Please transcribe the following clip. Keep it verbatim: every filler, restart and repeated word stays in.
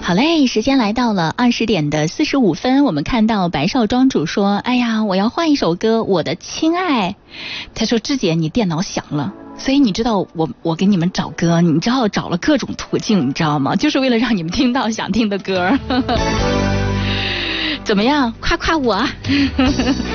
好嘞，时间来到了二十点的四十五分，我们看到白少庄主说，哎呀，我要换一首歌，我的亲爱。他说，芝姐你电脑响了，所以你知道我我给你们找歌，你知道找了各种途径，你知道吗？就是为了让你们听到想听的歌。怎么样，夸夸我。